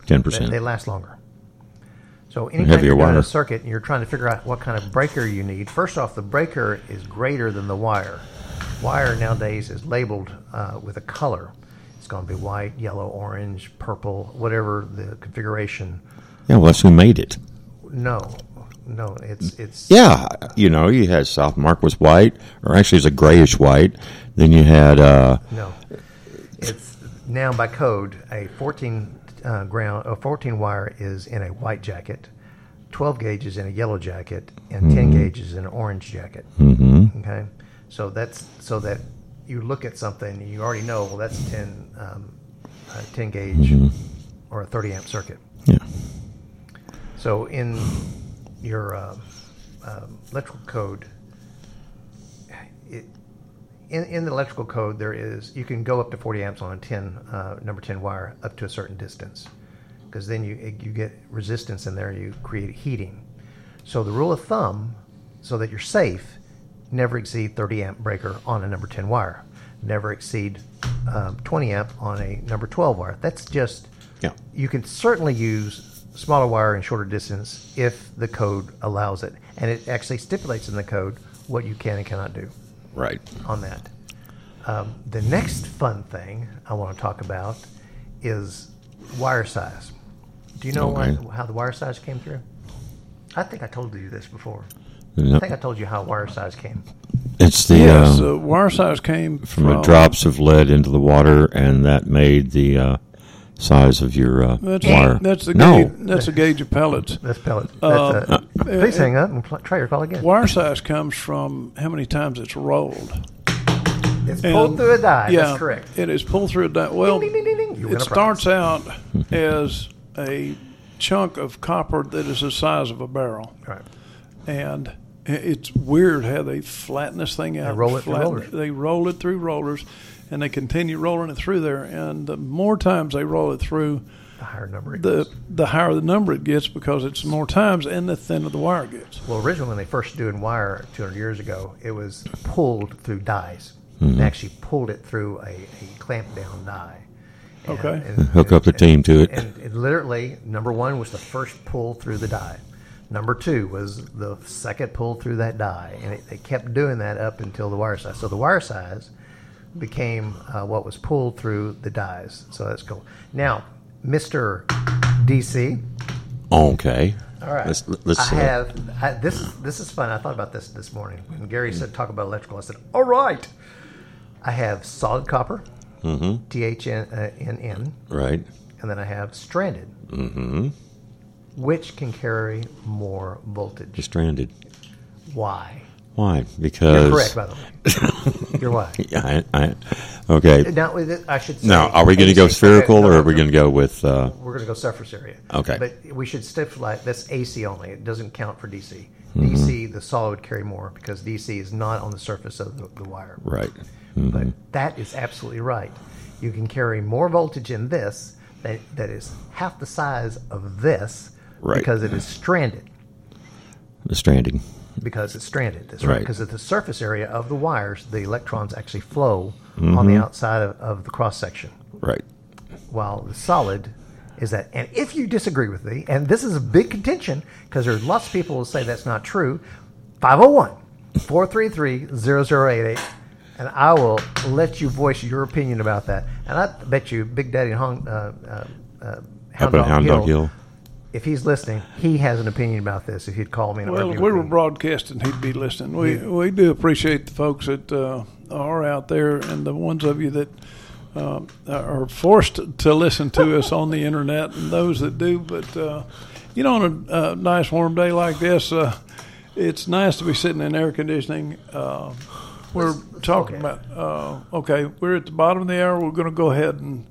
10%. They last longer. So anytime you're doing a circuit and you're trying to figure out what kind of breaker you need, first off, the breaker is greater than the wire. Wire nowadays is labeled with a color. It's going to be white, yellow, orange, purple, whatever the configuration. Yeah, well, that's who made it. No, it's. Yeah, you had South Mark was white, or actually it's a grayish white. Then you had. No, it's now by code a 14 wire is in a white jacket, 12 gauge is in a yellow jacket, and 10 gauge is in an orange jacket. Mm-hmm. Okay, so that's so that you look at something and you already know, well, that's 10 gauge or a 30 amp circuit. Yeah. So in your electrical code, in the electrical code, you can go up to 40 amps on a number 10 wire up to a certain distance, because then you get resistance in there, you create heating. So the rule of thumb, so that you're safe, never exceed 30 amp breaker on a number 10 wire. Never exceed 20 amp on a number 12 wire. That's just, you can certainly use smaller wire and shorter distance if the code allows it. And it actually stipulates in the code what you can and cannot do. Right. On that. The next fun thing I want to talk about is wire size. Do you know how the wire size came through? I think I told you this before. Yep. I think I told you how wire size came. It's the wire size came from the drops of lead into the water, and that made the size of your wire. That's a gauge of pellets. That's pellets. Please hang up and try your call again. Wire size comes from how many times it's rolled. It's pulled through a die. Yeah, that's correct. It is pulled through a die. Well, ding, ding, ding, ding. It starts out as a chunk of copper that is the size of a barrel. Right. And it's weird how they flatten this thing out. They roll it through rollers. They roll it through rollers, and they continue rolling it through there. And the more times they roll it through, the higher number it gets. The higher the number it gets, because it's more times, and the thinner the wire gets. Well, originally when they first doing wire 200 years ago, it was pulled through dies. They actually pulled it through a clamp down die. And hook up the team to it. And it literally, number one was the first pull through the die. Number two was the second pull through that die. And they kept doing that up until the wire size. So the wire size became what was pulled through the dies. So that's cool. Now, Mr. DC. Okay. All right. Let's this is fun. I thought about this morning. When Gary said talk about electrical, I said, all right. I have solid copper, THNN. Right. And then I have stranded. Mm-hmm. Which can carry more voltage? You're stranded. Why? Why? Because... You're correct, by the way. You're why. Yeah, okay. Now, I should say... Now, are we going to go spherical, or are we going to go with... We're going to go surface area. Okay. But we should stipulate that's AC only. It doesn't count for DC. DC, the solid would carry more, because DC is not on the surface of the wire. Right. But that is absolutely right. You can carry more voltage in this that is half the size of this, because it is stranded. The stranding. Because it's stranded. That's right. Because at the surface area of the wires, the electrons actually flow on the outside of the cross section. Right. While the solid is that. And if you disagree with me, and this is a big contention, because there's lots of people who say that's not true, 501-433-0088. And I will let you voice your opinion about that. And I bet you Big Daddy Hound Dog Hill, if he's listening, he has an opinion about this. If he'd call me and argue we were broadcasting, he'd be listening. We do appreciate the folks that are out there, and the ones of you that are forced to listen to us on the internet, and those that do. But on a nice warm day like this, it's nice to be sitting in air conditioning. We're talking about, we're at the bottom of the hour. We're going to go ahead and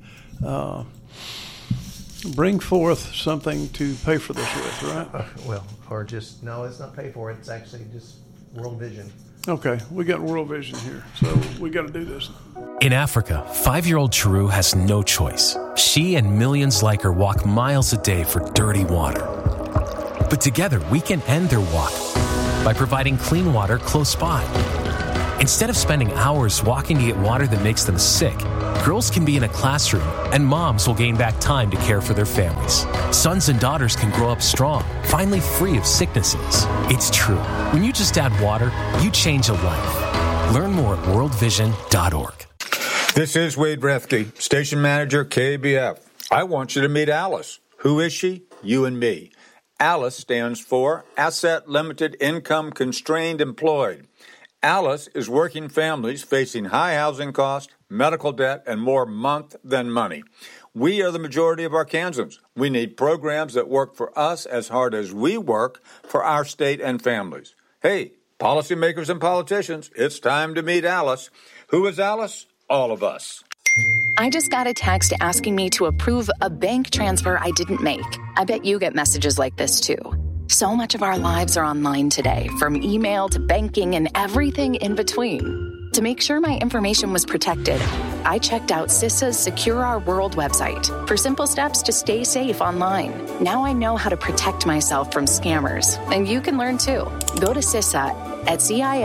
bring forth something to pay for this with, right? No, it's not pay for it. It's actually just World Vision. Okay, we got World Vision here, so we got to do this. In Africa, 5-year-old Chiru has no choice. She and millions like her walk miles a day for dirty water. But together, we can end their walk by providing clean water close by. Instead of spending hours walking to get water that makes them sick, Girls can be in a classroom, and moms will gain back time to care for their families. Sons and daughters can grow up strong, finally free of sicknesses. It's true. When you just add water, you change a life. Learn more at worldvision.org. This is Wade Rethke, station manager, KBF. I want you to meet Alice. Who is she? You and me. ALICE stands for Asset Limited Income Constrained Employed. ALICE is working families facing high housing costs, medical debt, and more month than money. We are the majority of Arkansans. We need programs that work for us as hard as we work for our state and families. Hey, policymakers and politicians, it's time to meet Alice. Who is Alice? All of us. I just got a text asking me to approve a bank transfer I didn't make. I bet you get messages like this too. So much of our lives are online today, from email to banking and everything in between. To make sure my information was protected, I checked out CISA's Secure Our World website for simple steps to stay safe online. Now I know how to protect myself from scammers, and you can learn too. Go to CISA at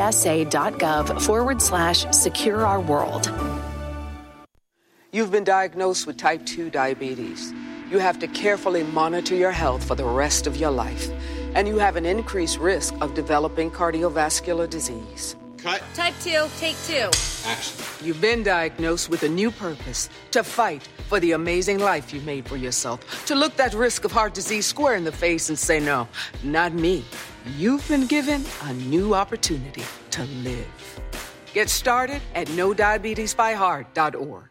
cisa.gov/Secure Our World. You've been diagnosed with type 2 diabetes. You have to carefully monitor your health for the rest of your life, and you have an increased risk of developing cardiovascular disease. Cut. Type 2, take 2. Action. You've been diagnosed with a new purpose: to fight for the amazing life you made for yourself, to look that risk of heart disease square in the face and say, no, not me. You've been given a new opportunity to live. Get started at NoDiabetesByHeart.org.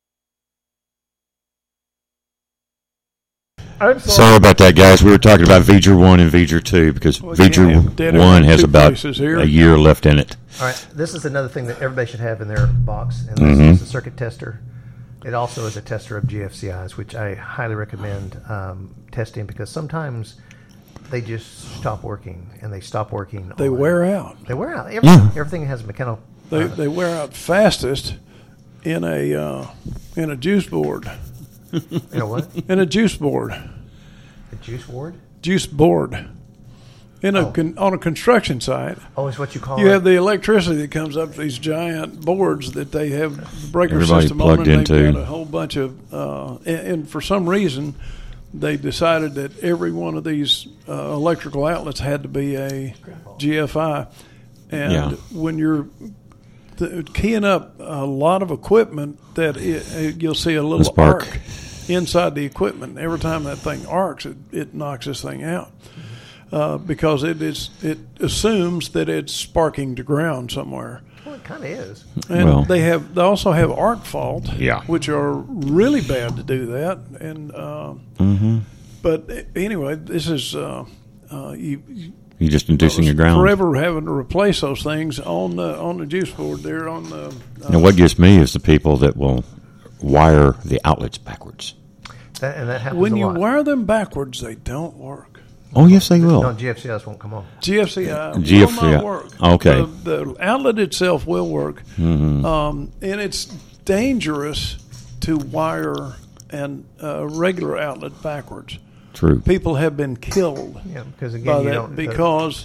Sorry about that, guys. We were talking about V'ger 1 and V'ger 2 because V'ger 1 has about a year left in it. All right, this is another thing that everybody should have in their box, and this is a circuit tester. It also is a tester of GFCIs, which I highly recommend testing because sometimes they just stop working, and they stop working. They wear out. They wear out. Everything has mechanical. They wear out fastest in a juice board. In a what? In a juice board. A juice board? Juice board. On a construction site. Oh, it's what you call You it? have the electricity that comes up these giant boards that they have the breaker Everybody system plugged on, and they've into. got a whole bunch of and for some reason they decided that every one of these electrical outlets had to be a GFI. And when you're keying up a lot of equipment, that you'll see a little spark arc inside the equipment. Every time that thing arcs, it knocks this thing out because it assumes that it's sparking to ground somewhere. Well, it kind of is. And they also have arc fault, which are really bad to do that. And but anyway, this is You're just inducing your ground. Forever having to replace those things on the juice board there on the. And what gets me is the people that will wire the outlets backwards. And that happens when a you lot. wire them backwards, they don't work. Oh yes, they will. No, GFCIs won't come on. GFCI will not work. Okay. The outlet itself will work, and it's dangerous to wire a regular outlet backwards. True. People have been killed because again, by that because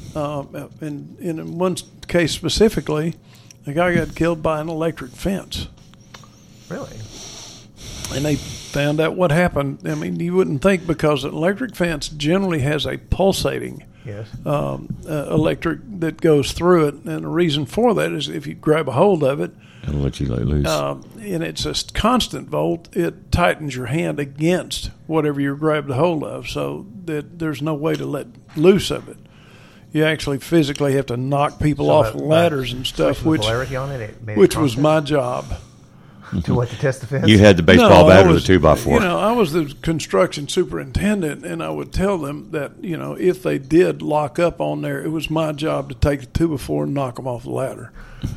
in one case specifically, a guy got killed by an electric fence. Really? And they found out what happened. I mean, you wouldn't think because an electric fence generally has a pulsating electric that goes through it. And the reason for that is if you grab a hold of it, it'll let you let loose. And it's a constant volt, it tightens your hand against whatever you grabbed a hold of so that there's no way to let loose of it. You actually physically have to knock people off ladders and stuff, which was my job. To test the fence? You had the baseball bat or the 2x4. I was the construction superintendent, and I would tell them that, if they did lock up on there, it was my job to take the 2x4 and knock them off the ladder.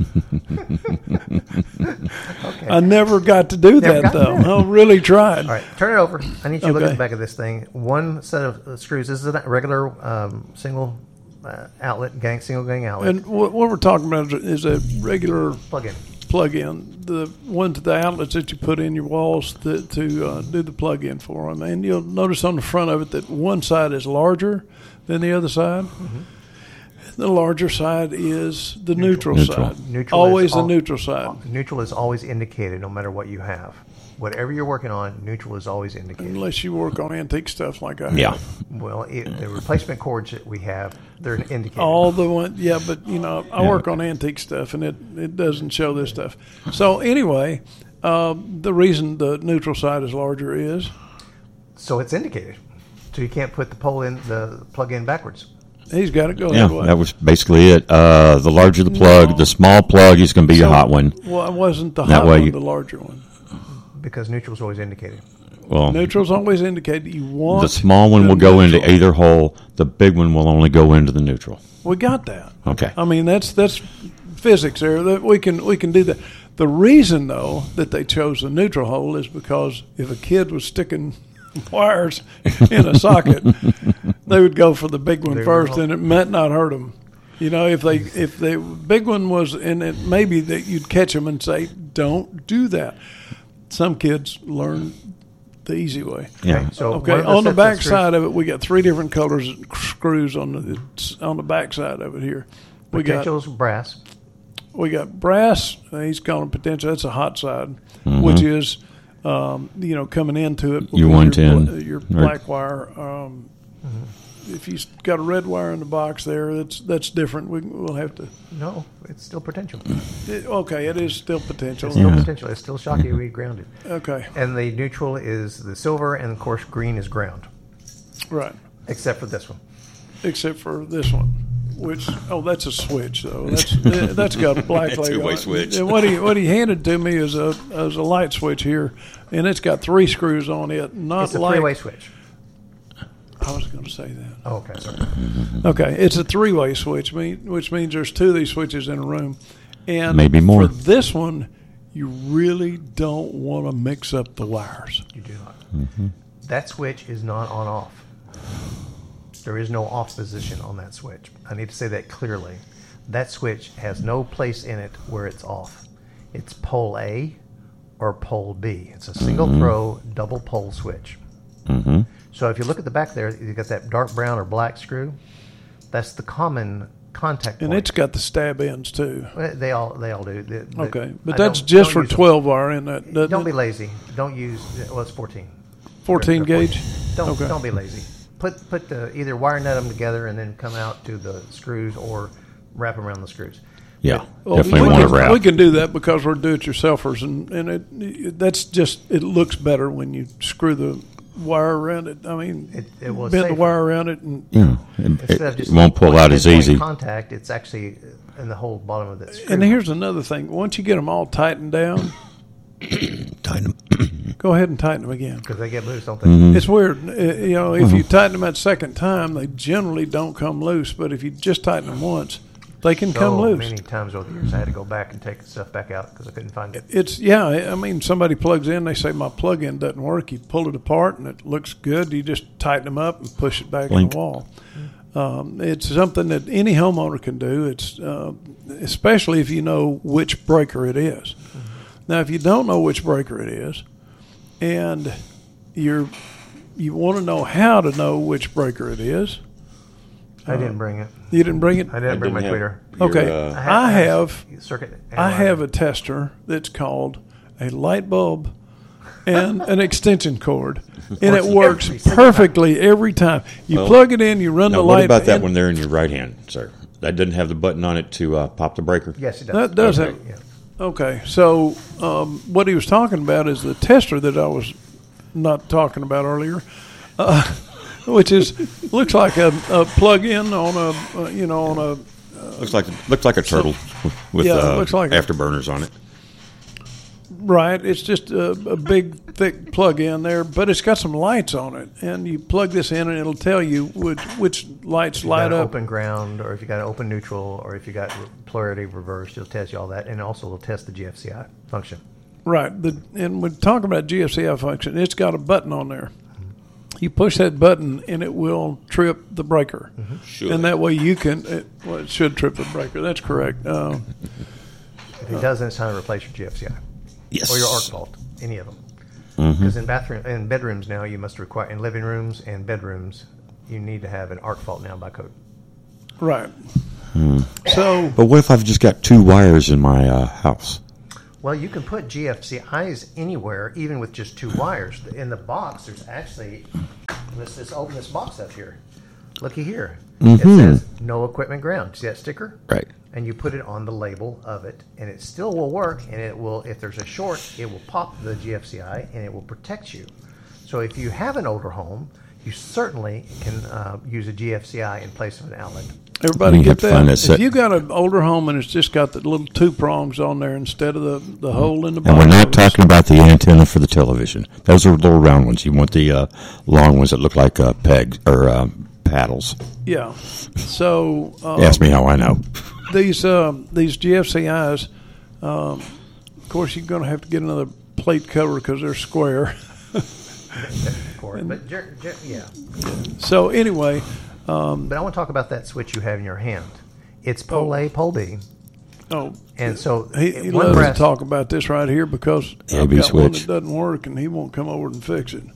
Okay. I never got to do that, though. I really tried. All right, turn it over. I need you to look at the back of this thing. One set of screws. This is a regular single outlet, single gang outlet. And what we're talking about is a regular plug-in. The one to the outlets that you put in your walls to do the plug-in for them. And you'll notice on the front of it that one side is larger than the other side. the larger side is the neutral side. Always the neutral side. Neutral is always indicated no matter what you have. Whatever you're working on, neutral is always indicated. Unless you work on antique stuff like I have. Yeah. Well, the replacement cords that we have, they're indicated. All the one, yeah, but I work on antique stuff, and it doesn't show this stuff. So anyway, the reason the neutral side is larger is so it's indicated. So you can't put the plug in backwards. He's got it going. Yeah, that was basically it. The larger the plug, the small plug is going to be your hot one. Well, it wasn't the hot one, the larger one. Because neutral is always indicated. Well, neutral's always indicated. You want the small one will go into either hole. The big one will only go into the neutral. We got that. Okay. I mean that's physics there. That we can do that. The reason though that they chose the neutral hole is because if a kid was sticking wires in a socket, they would go for the big one first, and it might not hurt them. If the big one was in it, maybe that you'd catch them and say, "Don't do that." Some kids learn the easy way. Yeah. Okay. On the back side of it, we got 3 different colors of screws on the back side of it here. Potential's brass. We got brass. He's calling potential. That's a hot side, which is coming into it. Your 110. Your black wire. If you've got a red wire in the box there, that's different. We'll have to. No, it's still potential. It is still potential. It's still potential. It's still shocky regrounded. Okay. And the neutral is the silver, and of course green is ground. Right. Except for this one. Except for this one, which that's a switch though. That's got a black light. Two-way switch. And what he handed to me is a light switch here, and it's got 3 screws on it. It's a 3-way switch. I was going to say that. Oh, okay, sorry. Okay, it's a 3-way switch, which means there's 2 of these switches in a room. And maybe more. For this one, you really don't want to mix up the wires. You do not. Mm-hmm. That switch is not on-off. There is no off position on that switch. I need to say that clearly. That switch has no place in it where it's off. It's pole A or pole B. It's a single-throw, double-pole switch. Mm-hmm. So if you look at the back there, you got that dark brown or black screw. That's the common contact point. And it's got the stab ends too. They all do. Okay, but that's just for 12 wire in that. Don't be lazy. Don't use. Well, it's 14. 14 gauge. Don't be lazy. Put either wire nut them together and then come out to the screws, or wrap them around the screws. Yeah, definitely want to wrap. We can do that because we're do-it-yourselfers, and that's just, it looks better when you screw the wire around it. I mean, it will bend the wire around it, and it won't pull out as easy. Contact. It's actually in the whole bottom of the screw. And here's another thing: once you get them all tightened down, tighten them. Go ahead and tighten them again, because they get loose, don't they? Mm-hmm. It's weird. If you tighten them that second time, they generally don't come loose. But if you just tighten them once, they can come loose. Many times over the years, I had to go back and take the stuff back out because I couldn't find it. I mean, somebody plugs in, they say my plug-in doesn't work. You pull it apart and it looks good. You just tighten them up and push it back in the wall. It's something that any homeowner can do. It's especially if you know which breaker it is. Mm-hmm. Now, if you don't know which breaker it is, and you want to know how to know which breaker it is. I didn't bring it. You didn't bring it? I didn't bring my tweeter. Okay. I have a tester that's called a light bulb and an extension cord, and it works perfectly every time. You plug it in, you run the light. What about that one there in your right hand, sir? That doesn't have the button on it to pop the breaker? Yes, it does. That does have. Yeah. Okay, so what he was talking about is the tester that I was not talking about earlier, which looks like a plug-in on a looks like a turtle with looks like afterburners on it. Right, it's just a big, thick plug-in there, but it's got some lights on it, and you plug this in, and it'll tell you which lights light up. Open ground, or if you got an open neutral, or if you got polarity reversed, it'll test you all that, and also it'll test the GFCI function. Right, and we're talking about GFCI function. It's got a button on there. You push that button, and it will trip the breaker, and that way you can. It should trip the breaker. That's correct. If it doesn't, it's time to replace your GFCI. Yes. Or your arc fault, any of them. Because in bedrooms now, you must require, in living rooms and bedrooms, you need to have an arc fault now by code. Right. So, but what if I've just got 2 wires in my house? Well, you can put GFCIs anywhere, even with just 2 wires. In the box, there's actually, let's open this box up here. Looky here. It says no equipment ground. See that sticker? Right. And you put it on the label of it, and it still will work, and it will, if there's a short, it will pop the GFCI, and it will protect you. So if you have an older home, you certainly can use a GFCI in place of an outlet. Everybody get that? If you got an older home and it's just got the little 2 prongs on there instead of the hole in the bottom. And we're not talking about the antenna for the television. Those are little round ones. You want the long ones that look like pegs or paddles. Yeah. So ask me how I know. These GFCIs, of course, you're going to have to get another plate cover because they're square. Yeah. So anyway. But I want to talk about that switch you have in your hand. It's pole A, pole B. Oh, and so he loves to talk about this right here because I've got one that doesn't work, and he won't come over and fix it.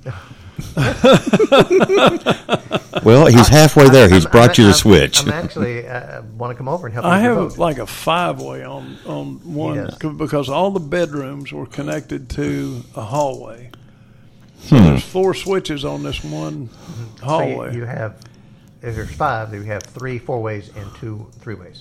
Well, he's halfway there. He's brought you the switch. I'm actually want to come over and help. I have like a 5-way on one because all the bedrooms were connected to a hallway. So there's 4 switches on this one hallway. So you have. If there's 5, then we have 3 4-ways and 2 3-ways.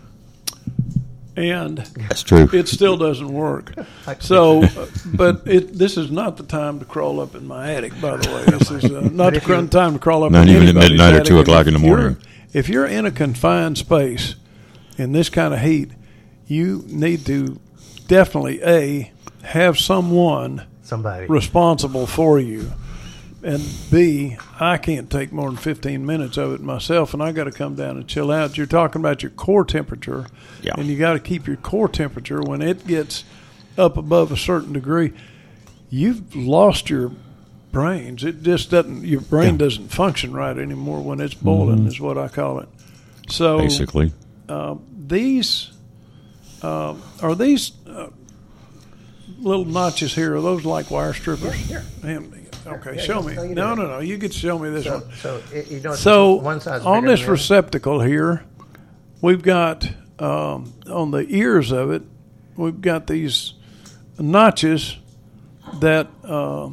And that's true. It still doesn't work. So, but this is not the time to crawl up in my attic. By the way, this is not the time to crawl up. Not even at midnight attic. or 2 o'clock in the morning. If you're in a confined space in this kind of heat, you need to definitely have somebody responsible for you. And B, I can't take more than 15 minutes of it myself, and I got to come down and chill out. You're talking about your core temperature, and you got to keep your core temperature. When it gets up above a certain degree, you've lost your brains. It just doesn't. Your brain doesn't function right anymore when it's boiling. Is what I call it. So basically, these are these little notches here. Are those like wire strippers? Yeah. Okay, show me. No. You get to show me this one. So one side's on this receptacle here, we've got on the ears of it, we've got these notches that are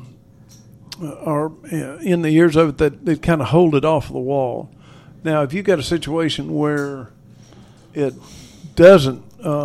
in the ears of it that kind of hold it off of the wall. Now, if you've got a situation where it doesn't,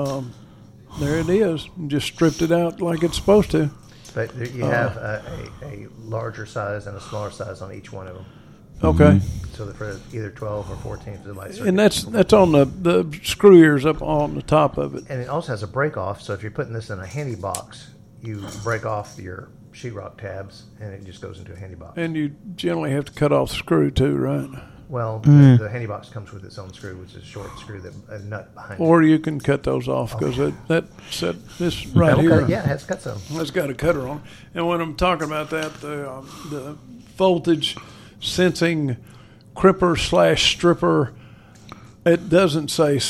there it is. You just stripped it out like it's supposed to. But you have a larger size and a smaller size on each one of them. Okay. So for either 12 or 14 for the light circuit. And that's on the screw ears up on the top of it. And it also has a break off. So if you're putting this in a handy box, you break off your sheetrock tabs, and it just goes into a handy box. And you generally have to cut off the screw too, right? Well, the handy box comes with its own screw, which is a short screw, a nut behind it. Or you can cut those off because this right here. Yeah, it has cut some. It's got a cutter on it. And when I'm talking about that, the voltage sensing cripper/stripper, it doesn't say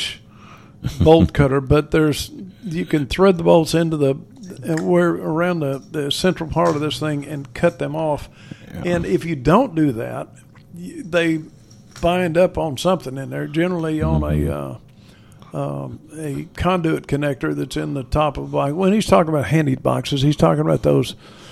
/ bolt cutter, but you can thread the bolts into around the central part of this thing and cut them off. Yeah. And if you don't do that, they bind up on something in there, generally on a conduit connector that's in the top of the box. When he's talking about handy boxes, he's talking about those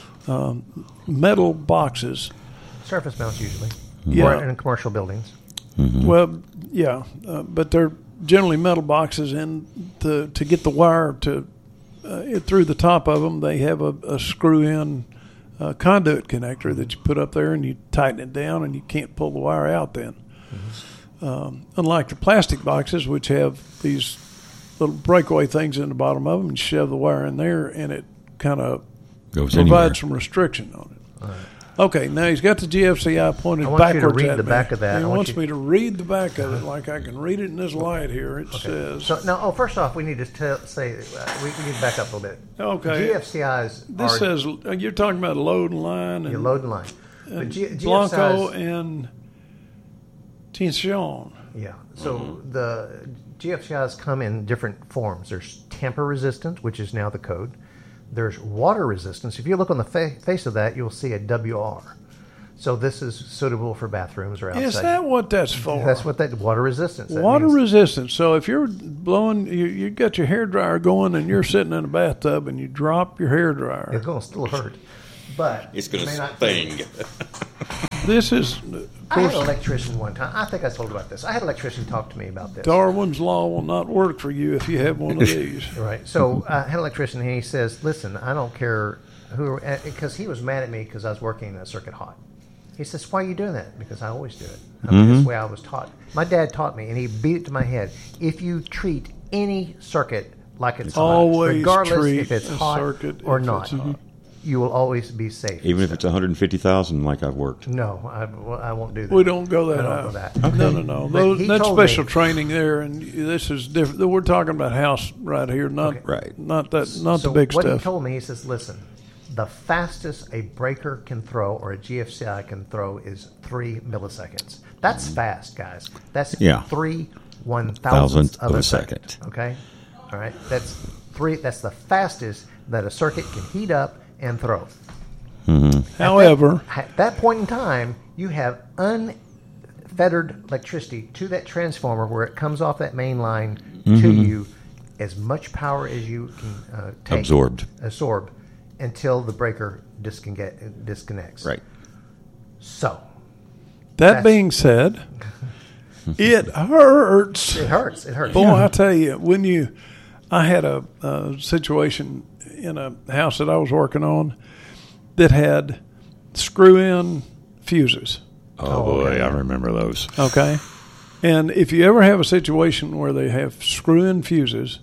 metal boxes. Surface mounts usually. Yeah. Or in commercial buildings. Mm-hmm. Well, yeah, but they're generally metal boxes, and to get the wire to through the top of them, they have a screw-in conduit connector that you put up there, and you tighten it down, and you can't pull the wire out then. Mm-hmm. Unlike the plastic boxes, which have these little breakaway things in the bottom of them, and shove the wire in there, and it kind of provides some restriction on it. All right. Okay, now he's got the GFCI pointed backwards at me. I want you to read the back of that. He wants me to read the back of it like I can read it in this light here. It says... So now, first off, we need to say, we need to back up a little bit. Okay. GFCIs This says, you're talking about load and line. And load and line. But Blanco and Tension. Yeah. So the GFCIs come in different forms. There's tamper resistant, which is now the code. There's water resistance. If you look on the face of that, you'll see a WR. So this is suitable for bathrooms or outside. Is that what that's for? That's what that water resistance. That Water means. resistance. So if you're blowing, you got your hair dryer going, and you're sitting in a bathtub, and you drop your hair dryer. It's going to still hurt, but It's going it may to not sting. This is, I had an electrician one time. I think I told you about this. I had an electrician talk to me about this. Darwin's law will not work for you if you have one of these. Right. So I had an electrician, and he says, "Listen, I don't care who," because he was mad at me because I was working a circuit hot. He says, "Why are you doing that?" Because I always do it. I mean, This way I was taught. My dad taught me, and he beat it to my head. If you treat any circuit like it's Always hot, regardless treat if it's a hot circuit or if not, it's hot. you will always be safe. Even if it's 150,000, like I've worked. No, I won't do that. We don't go that I don't high. go that. No. But he That's told special me- training there, and this is different. We're talking about house right here, not Okay. Right. not the So big what stuff. he told me, he says, "Listen, the fastest a breaker can throw or a GFCI can throw is 3 milliseconds. That's fast, guys. That's Yeah. 3 1,000ths Thousandth of a second. Okay, all right. That's the fastest that a circuit can heat up and throw. However, At that point in time, you have unfettered electricity to that transformer where it comes off that main line to you, as much power as you can take, absorb, until the breaker disconnects. Right. So that being said, it hurts. it hurts. It hurts. Boy, I tell you, I had a situation in a house that I was working on that had screw-in fuses. Oh, boy, I remember those. Okay. And if you ever have a situation where they have screw-in fuses,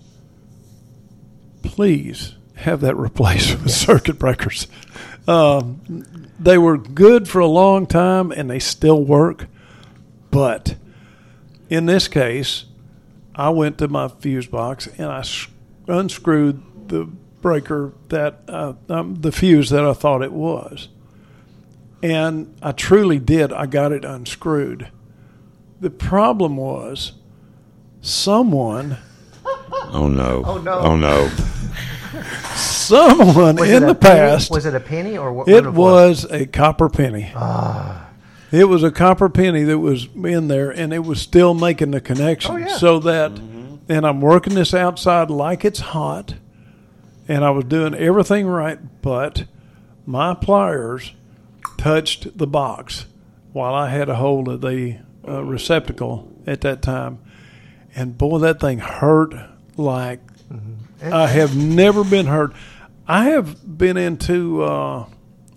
please have that replaced with circuit breakers. They were good for a long time, and they still work. But in this case, I went to my fuse box, and I unscrewed the breaker that the fuse that I thought it was. And I truly did. I got it unscrewed. The problem was someone Oh, no. Oh, no. Oh, no. Someone Was in it the a penny? past. Was it a penny or what? It what was a copper penny. It was a copper penny that was in there, and it was still making the connection. Oh, yeah. So that, and I'm working this outside like it's hot, and I was doing everything right, but my pliers touched the box while I had a hold of the receptacle at that time. And boy, that thing hurt like I have never been hurt. I have been into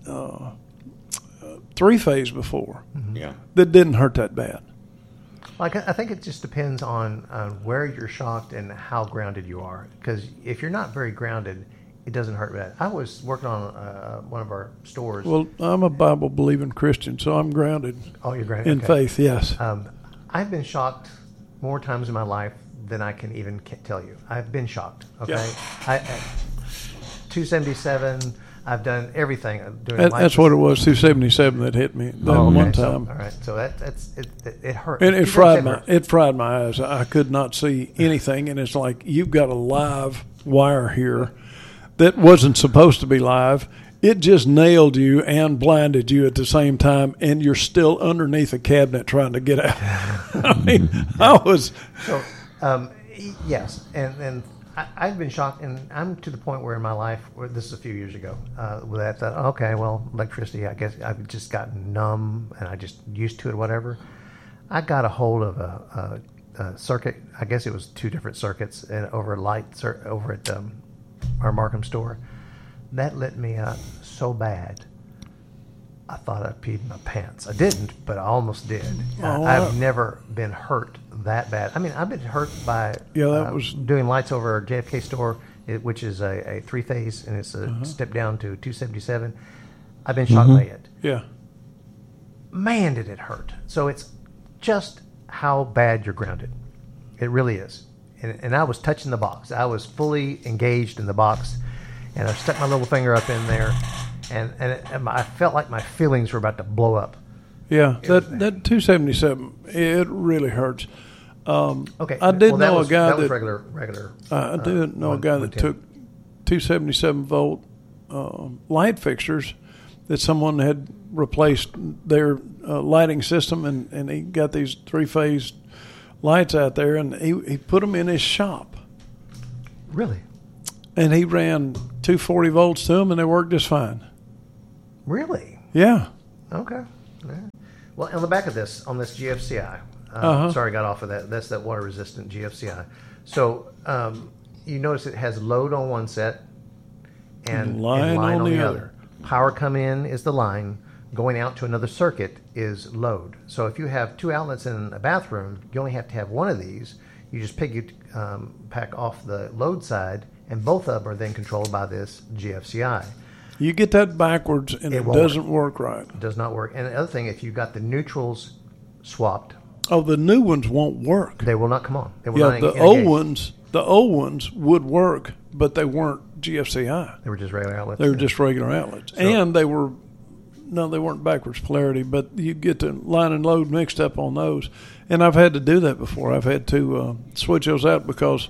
three-phase before Yeah. that didn't hurt that bad. Like, I think it just depends on where you're shocked and how grounded you are. Because if you're not very grounded, it doesn't hurt bad. I was working on one of our stores. Well, I'm a Bible-believing Christian, so I'm grounded Oh, you're grounded in faith, yes. I've been shocked more times in my life than I can even tell you. I've been shocked. Okay, Yeah. 277. I've done everything. Doing That's what it was, 277 that hit me that one time. All right, so it hurt. And it fried my eyes. I could not see anything, and it's like you've got a live wire here that wasn't supposed to be live. It just nailed you and blinded you at the same time, and you're still underneath a cabinet trying to get out. I mean, I was. So, yes, and I've been shocked, and I'm to the point where in my life, where this is a few years ago, where I thought, okay, well, electricity, I guess I've just gotten numb, and I just used to it, whatever. I got a hold of a circuit. I guess it was two different circuits, and over at our Markham store. That lit me up so bad, I thought I peed my pants. I didn't, but I almost did. I've never been hurt that bad. I mean, I've been hurt by doing lights over our JFK store, which is a three-phase, and it's a step down to 277. I've been shocked by it. Yeah. Man, did it hurt. So it's just how bad you're grounded. It really is. And I was touching the box. I was fully engaged in the box, and I stuck my little finger up in there, and I felt like my feelings were about to blow up. Yeah, that 277, it really hurts. Okay, I did know a guy that was that regular. I did know a guy that took 277 volt light fixtures that someone had replaced their lighting system, and he got these 3-phase lights out there, and he put them in his shop. Really? And he ran 240 volts to them, and they worked just fine. Really? Yeah. Okay. Yeah. Well, on the back of this, on this GFCI, sorry, I got off of that. That's that water-resistant GFCI. So you notice it has load on one set and line on the other. Power come in is the line. Going out to another circuit is load. So if you have 2 outlets in a bathroom, you only have to have one of these. You just pack off the load side, and both of them are then controlled by this GFCI. You get that backwards, and it doesn't work right. It does not work. And the other thing, if you've got the neutrals swapped, the new ones won't work. They will not come on. They will not the old ones would work, but they weren't GFCI. They were just regular outlets. They were just regular outlets, and they weren't backwards polarity, but you get the line and load mixed up on those. And I've had to do that before. I've had to switch those out because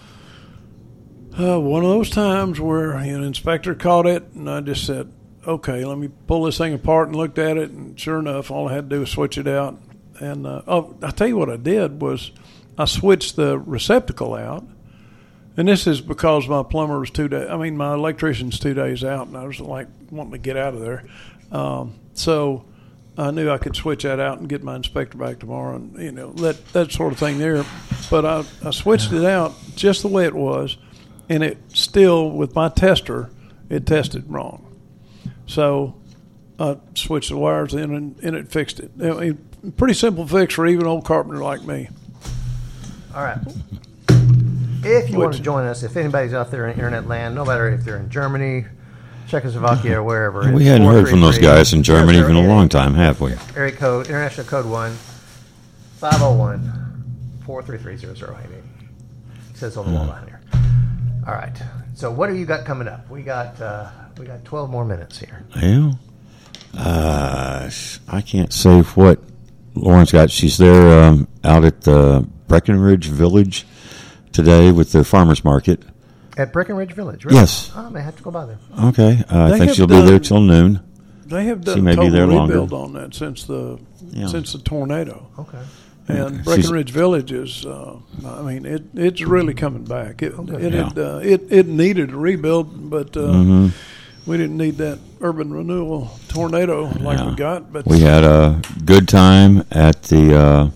one of those times where an inspector caught it, and I just said, okay, let me pull this thing apart, and looked at it, and sure enough, all I had to do was switch it out. And I'll tell you what I did was I switched the receptacle out, and this is because my plumber was my electrician's 2 days out, and I was like wanting to get out of there. So I knew I could switch that out and get my inspector back tomorrow, and that sort of thing there. But I switched it out just the way it was, and it still, with my tester, it tested wrong. So I switched the wires in, and it fixed it. I mean, pretty simple fix for even old carpenter like me. All right. If you want to join us, if anybody's out there in internet land, no matter if they're in Germany, Czechoslovakia, or wherever. We hadn't heard from those guys in Germany in a long time, have we? Area code, international code 1-501-433-0088. It says on the wall behind here. All right. So what have you got coming up? We got 12 more minutes here. Well, I can't say what Lauren's got. She's there out at the Breckenridge Village today with their farmers market. At Breckenridge Village, really? Yes. Oh, I may have to go by there. Okay. I think she'll be there till noon. They have done she may total be there rebuild longer. on that since the tornado. Okay. And Breckenridge Village is, it's really coming back. It needed a rebuild, but we didn't need that urban renewal tornado like we got. But we had a good time at the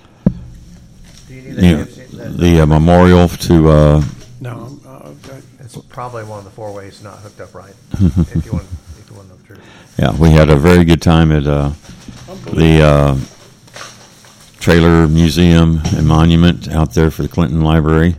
memorial to. No, okay. It's probably one of the 4 ways not hooked up right. if you want to know the truth. Yeah, we had a very good time at the Trailer Museum and Monument out there for the Clinton Library.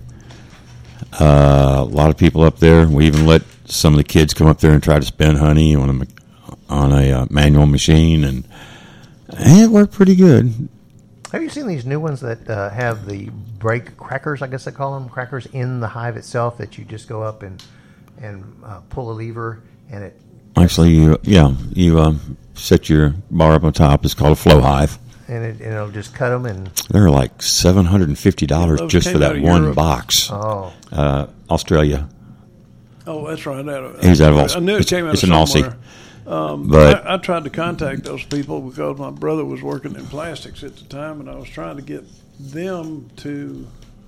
A lot of people up there. We even let some of the kids come up there and try to spin honey on a manual machine, and it worked pretty good. Have you seen these new ones that have the brake crackers, I guess they call them, crackers in the hive itself that you just go up and pull a lever and it... Actually, you set your bar up on top. It's called a flow hive. And it'll just cut them and... They're like $750 just for that one Europe. Box. Oh. Australia. Oh, that's right. He's out of I knew it came out it's of an somewhere. Aussie. But I tried to contact those people because my brother was working in plastics at the time, and I was trying to get them to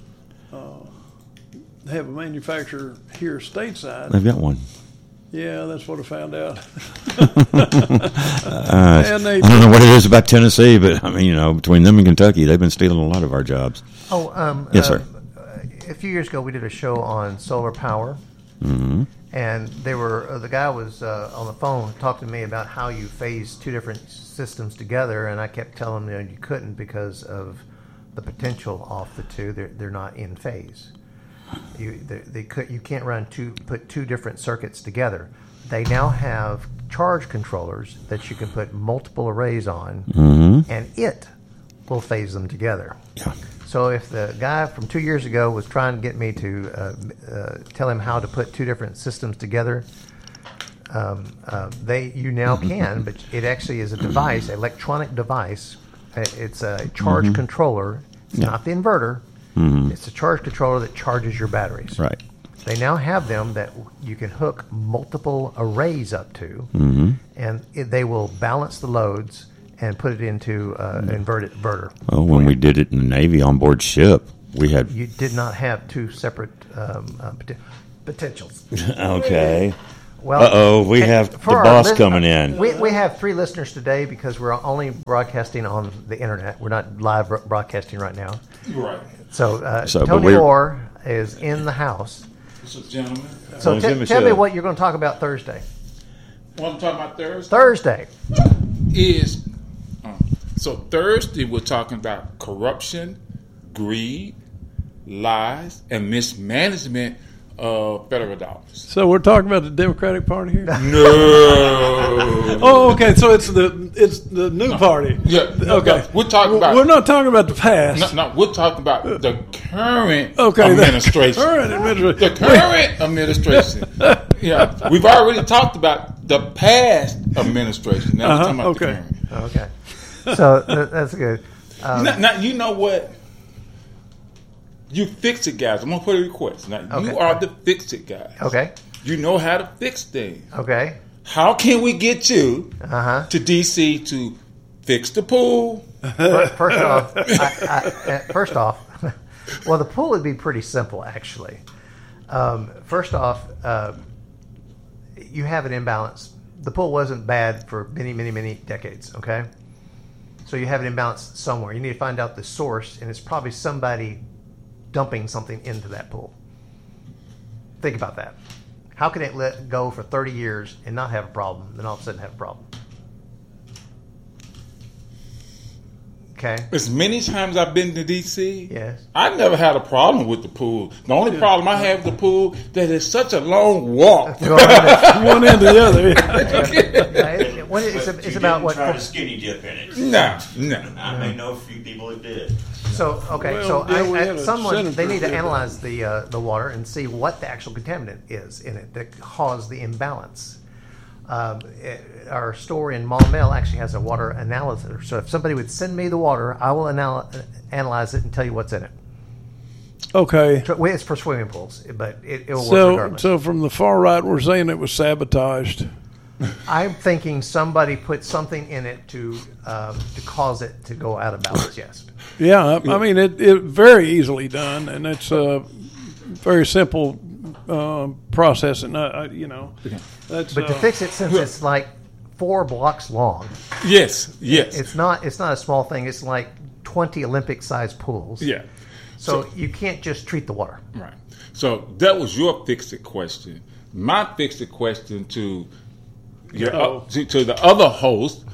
have a manufacturer here stateside. They've got one. Yeah, that's what I found out. I don't know what it is about Tennessee, but between them and Kentucky, they've been stealing a lot of our jobs. Yes, sir. A few years ago, we did a show on solar power. Mm-hmm. And they were the guy was on the phone talking to me about how you phase 2 different systems together, and I kept telling him you couldn't because of the potential off the 2. They're not in phase. You can't put 2 different circuits together. They now have charge controllers that you can put multiple arrays on, and it will phase them together. Yeah. So if the guy from 2 years ago was trying to get me to tell him how to put 2 different systems together, you now can, but it actually is a device, electronic device. It's a charge controller. It's not the inverter. It's a charge controller that charges your batteries. Right. They now have them that you can hook multiple arrays up to, and they will balance the loads and put it into an inverter. Well, when we did it in the Navy on board ship, we had... You did not have two separate potentials. Okay. Well, we have the boss coming in. We have 3 listeners today because we're only broadcasting on the internet. We're not live broadcasting right now. Right. So Tony Orr is in the house. This is gentlemen. So tell me what you're going to talk about Thursday. What I'm talking about Thursday? Thursday is so Thursday we're talking about corruption, greed, lies, and mismanagement of federal dollars. So we're talking about the Democratic Party here? No. Oh, okay. So it's the new party. Yeah. Okay. We're talking about. We're not talking about the past. No. We're talking about the current administration. The current administration. Yeah. We've already talked about the past administration. Now we're talking about the current. Okay. So that's good. Now you know what. You fix it, guys. I'm going to put a request. Now, you are the fix it guys. Okay. You know how to fix things. Okay. How can we get you to D.C. to fix the pool? First off, well, the pool would be pretty simple, actually. First off, you have an imbalance. The pool wasn't bad for many, many, many decades, okay? So you have an imbalance somewhere. You need to find out the source, and it's probably somebody dumping something into that pool. Think about that. How can it let go for 30 years and not have a problem, then all of a sudden have a problem? Okay. As many times I've been to D.C., yes, I never had a problem with the pool. The only problem I have with the pool that it's such a long walk. One end to the other. It's about what? Try to skinny dip in it. No. I may know a few people that did. So they need to analyze the water and see what the actual contaminant is in it that caused the imbalance. Our store in Maumelle actually has a water analyzer. So if somebody would send me the water, I will analyze it and tell you what's in it. Okay. It's for swimming pools, but it will work regardless. So from the far right, we're saying it was sabotaged. I'm thinking somebody put something in it to cause it to go out of balance. Yes. Yeah, I mean it very easily done, and it's a very simple process. And that's. But to fix it, since it's like 4 blocks long. Yes. It's not a small thing. It's like 20 Olympic-sized pools. Yeah. So you can't just treat the water. Right. So that was your fix-it question. My fix-it question to the other host: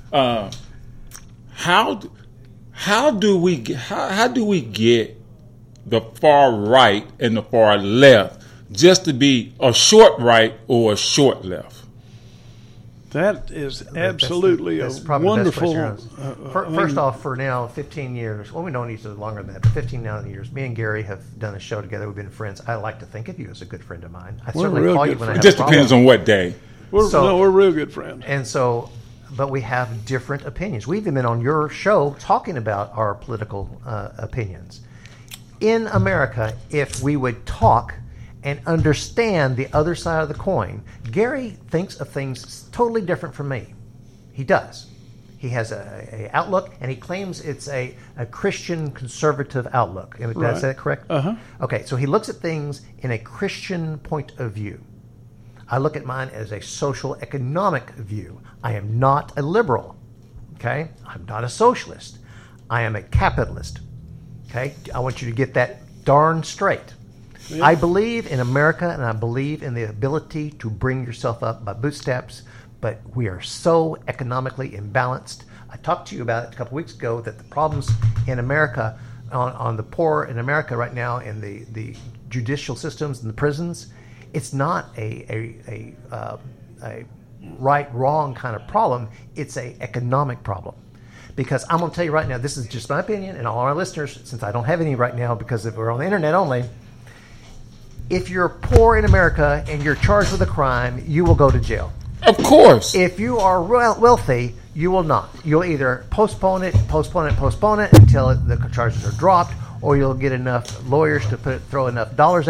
how do we get the far right and the far left just to be a short right or a short left? That is absolutely that's a probably wonderful. First off, for now 15 years, well, we don't need to longer than that. 15 years, me and Gary have done a show together. We've been friends. I like to think of you as a good friend of mine. I certainly call you when I have a problem. It just depends on what day. We're real good friends. And so, but we have different opinions. We've even been on your show talking about our political opinions. In America, if we would talk and understand the other side of the coin, Gary thinks of things totally different from me. He does. He has a outlook, and he claims it's a Christian conservative outlook. Did I say that correct? Uh-huh. Okay, so he looks at things in a Christian point of view. I look at mine as a social economic view. I am not a liberal. Okay? I'm not a socialist. I am a capitalist. Okay? I want you to get that darn straight. Yeah. I believe in America, and I believe in the ability to bring yourself up by bootstraps, but we are so economically imbalanced. I talked to you about it a couple weeks ago that the problems in America, on the poor in America right now, in the judicial systems and the prisons, it's not a right-wrong kind of problem. It's a economic problem. Because I'm going to tell you right now, this is just my opinion, and all our listeners, since I don't have any right now because we're on the internet only, if you're poor in America and you're charged with a crime, you will go to jail. Of course. If you are wealthy, you will not. You'll either postpone it until the charges are dropped, or you'll get enough lawyers to throw enough dollars at it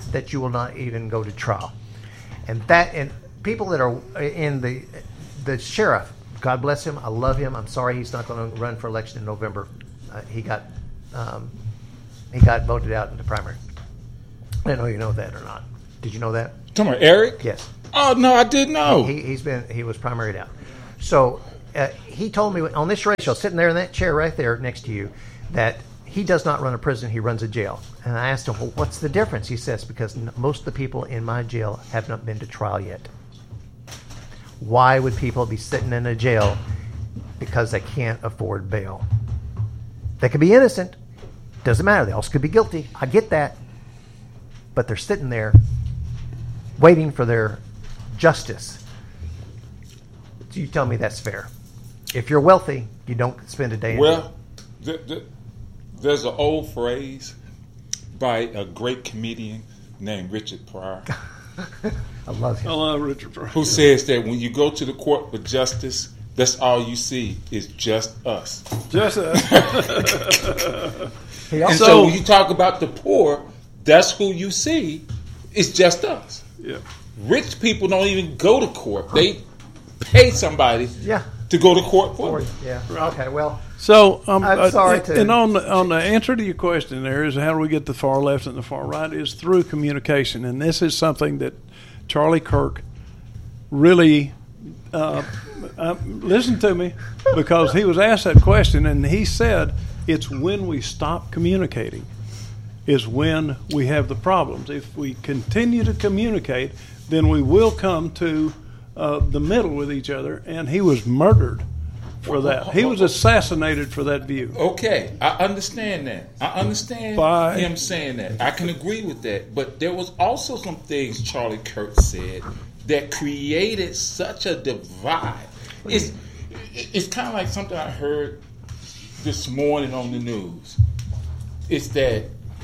that you will not even go to trial. And people that are in the sheriff, God bless him, I love him. I'm sorry he's not going to run for election in November. He got voted out in the primary. I don't know if you know that or not. Did you know that? Talking about Eric? Yes. Oh no, I didn't know. He was primaried out. So he told me on this radio show, sitting there in that chair right there next to you, that he does not run a prison, he runs a jail. And I asked him, well, what's the difference? He says, because most of the people in my jail have not been to trial yet. Why would people be sitting in a jail because they can't afford bail? They could be innocent. Doesn't matter. They also could be guilty. I get that. But they're sitting there waiting for their justice. So you tell me that's fair. If you're wealthy, you don't spend a day in jail. Well, there's an old phrase by a great comedian named Richard Pryor. I love him. I love Richard Pryor. Who says that when you go to the court for justice, that's all you see is just us. Just us. And so when you talk about the poor, that's who you see. It's just us. Yeah. Rich people don't even go to court. They pay somebody to go to court for them. Yeah. Okay. Well. So I'm sorry to. And on the answer to your question, there is how do we get the far left and the far right is through communication, and this is something that Charlie Kirk really listened to me, because he was asked that question, and he said it's when we stop communicating is when we have the problems. If we continue to communicate, then we will come to the middle with each other, and he was murdered for that. He was assassinated for that view. Okay, I understand that. I understand him saying that. I can agree with that. But there was also some things Charlie Kirk said that created such a divide. It's kind of like something I heard this morning on the news. It's that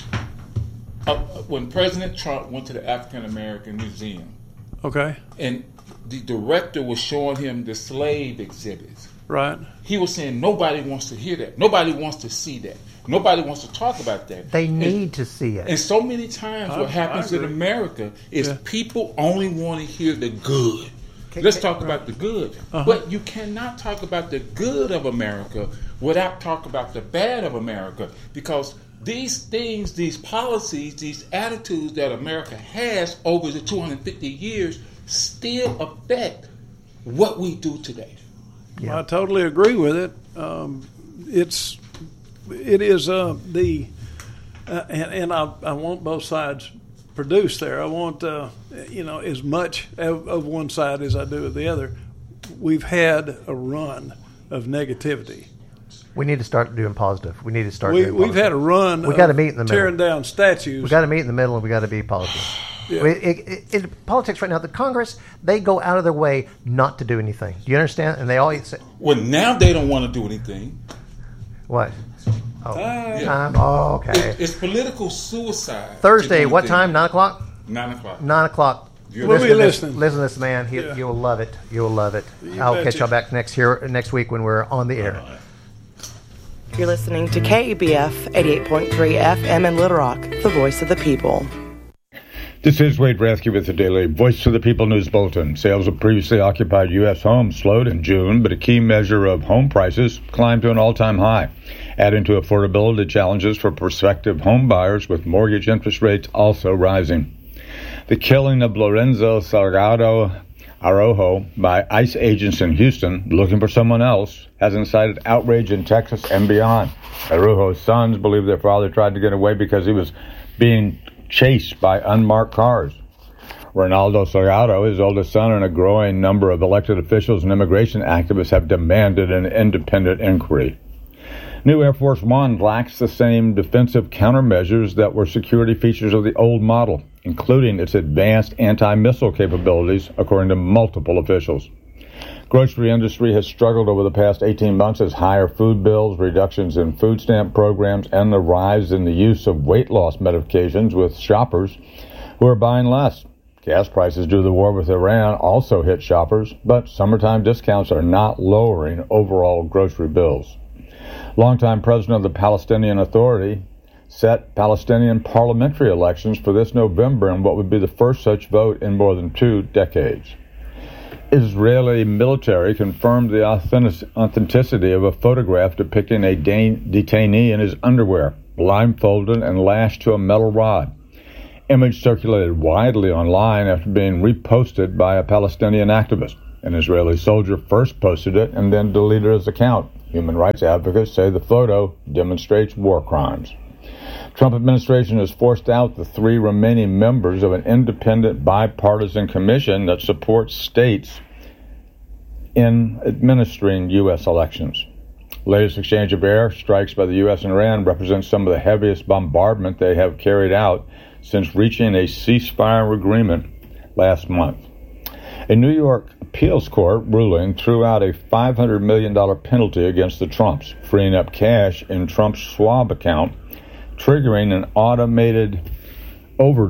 when President Trump went to the African American Museum, okay, and the director was showing him the slave exhibits, right, he was saying nobody wants to hear that. Nobody wants to see that. Nobody wants to talk about that. They need to see it. And so many times what happens in America is people only want to hear the good. Let's talk about the good. But you cannot talk about the good of America without talking about the bad of America, because these things, these policies, these attitudes that America has over the 250 years still affect what we do today. Yeah. I totally agree with it. It is and I want both sides produced there. I want as much of one side as I do of the other. We've had a run of negativity. We need to start doing positive. We need to start. We've had a run. We got to meet in the middle. Tearing down statues. We got to meet in the middle, and we got to be positive. Yeah. In politics right now, the Congress, they go out of their way not to do anything. Do you understand? And they always say, well, now they don't want to do anything. What? Oh, time. Oh, okay. It's political suicide. Thursday, what time? 9 o'clock? 9 o'clock. 9 o'clock. We'll be listening. Listen to this man. You will love it. You will love it. I'll catch y'all back next week when we're on the air. You're listening to KEBF 88.3 FM in Little Rock, the voice of the people. This is Wade Rathke with the Daily Voice of the People News Bulletin. Sales of previously occupied U.S. homes slowed in June, but a key measure of home prices climbed to an all-time high, adding to affordability challenges for prospective home buyers, with mortgage interest rates also rising. The killing of Lorenzo Salgado Araujo by ICE agents in Houston looking for someone else has incited outrage in Texas and beyond. Araujo's sons believe their father tried to get away because he was being chased by unmarked cars. Ronaldo Salgado, his oldest son, and a growing number of elected officials and immigration activists have demanded an independent inquiry. New Air Force One lacks the same defensive countermeasures that were security features of the old model, including its advanced anti-missile capabilities, according to multiple officials. Grocery industry has struggled over the past 18 months as higher food bills, reductions in food stamp programs, and the rise in the use of weight loss medications with shoppers who are buying less. Gas prices due to the war with Iran also hit shoppers, but summertime discounts are not lowering overall grocery bills. Longtime president of the Palestinian Authority set Palestinian parliamentary elections for this November in what would be the first such vote in more than 2 decades. Israeli military confirmed the authenticity of a photograph depicting a detainee in his underwear, blindfolded and lashed to a metal rod. Image circulated widely online after being reposted by a Palestinian activist. An Israeli soldier first posted it and then deleted his account. Human rights advocates say the photo demonstrates war crimes. Trump administration has forced out the 3 remaining members of an independent bipartisan commission that supports states in administering U.S. elections. Latest exchange of air strikes by the U.S. and Iran represents some of the heaviest bombardment they have carried out since reaching a ceasefire agreement last month. A New York appeals court ruling threw out a $500 million penalty against the Trumps, freeing up cash in Trump's Schwab account, triggering an automated overdraft